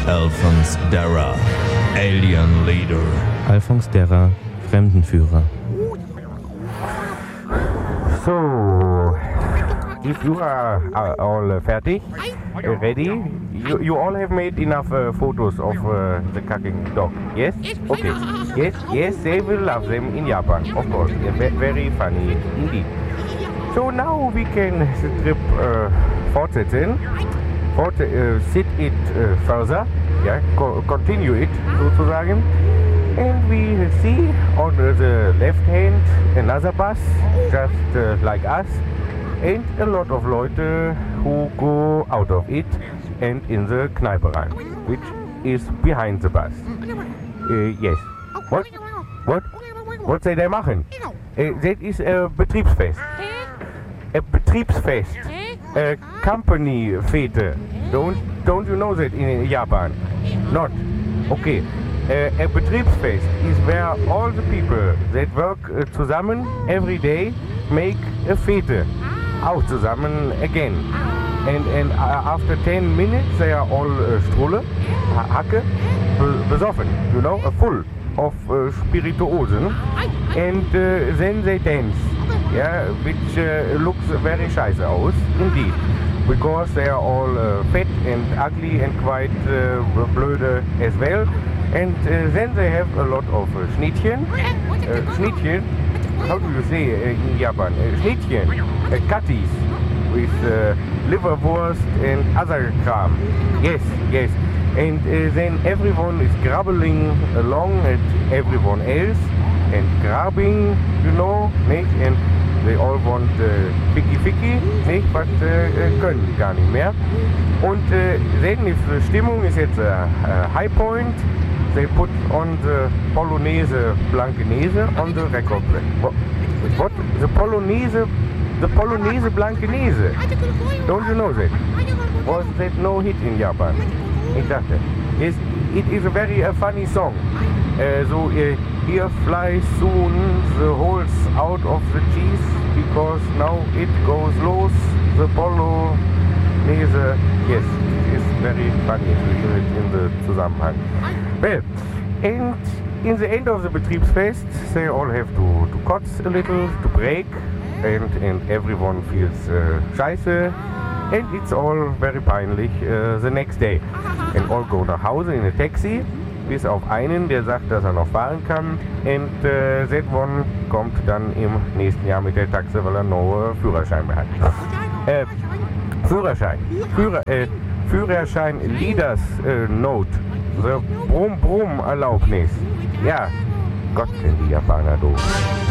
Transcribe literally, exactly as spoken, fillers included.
Alphonse Darra, Alien Leader. Alphonse Darra, Fremdenführer. So, if you are, are all uh, fertig, uh, ready, you, you all have made enough uh, photos of uh, the cacking dog, yes? Okay, yes, yes, they will love them in Japan, of course, yeah, very funny indeed. So now we can the trip uh, fortsetzen, Fort, uh, sit it uh, further, yeah, co continue it sozusagen. And we see on the left hand another bus, just uh, like us, and a lot of Leute who go out of it and in the Kneipe rein, which is behind the bus. Uh, yes. What? What? What say they machen? Uh, that is a Betriebsfest. A Betriebsfest. A company fete. Don't don't you know that in Japan? Not. Okay. Uh, a Betriebsfest is where all the people that work uh, zusammen every day make a fete. Auch zusammen again. And and uh, after ten minutes they are all uh, Strulle, Hacke, besoffen, you know, uh, full of uh, Spirituosen. And uh, then they dance, yeah, which uh, looks very scheiße aus, indeed. Because they are all uh, fat and ugly and quite uh, blöde as well. And uh, then they have a lot of uh, Schnittchen. Uh, Schnittchen, how do you say uh, in Japan? Uh, Schnittchen, uh, cutties with uh, liverwurst and other kram. Yes, yes. And uh, then everyone is grabbling along at everyone else and grabbing, you know, nicht? And they all want uh, ficky ficky, nicht? But uh, uh, können die gar nicht mehr. Und uh, then if the Stimmung is at a, a high point, they put on the Polonaise Blankenese on the record player. What? What? The Polonaise, the Polonaise Blankenese. Don't you know that? Was that no hit in Japan? Ich dachte. Yes, it is a very uh, funny song. Uh, so uh, here flies soon the holes out of the cheese because now it goes los. The Polonaise. Yes, it is very funny to hear it in the Zusammenhang. Well, and in the end of the Betriebsfest, they all have to, to kotz a little, to break, and, and everyone feels uh, scheiße, and it's all very peinlich uh, the next day. And all go nach Hause in a taxi, bis auf einen, der sagt, dass er noch fahren kann, and uh, that one kommt dann im nächsten Jahr mit der Taxe, weil er noch äh, Führerschein mehr hat. Äh, Führerschein, Führer, äh, Führerschein Leaders äh, Note. The Brumm-Brumm-Erlaubnis. Ja, Gott, sind die Japaner doof.